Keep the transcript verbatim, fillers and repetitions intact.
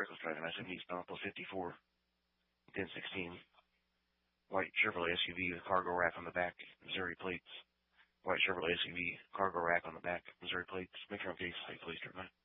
reckless driving. I seventy Eastbound fifty-four, ten sixteen. White Chevrolet S U V with cargo rack on the back, Missouri plates. White Chevrolet S U V, cargo rack on the back, Missouri plates. Make your own case. Hey, police, drive by.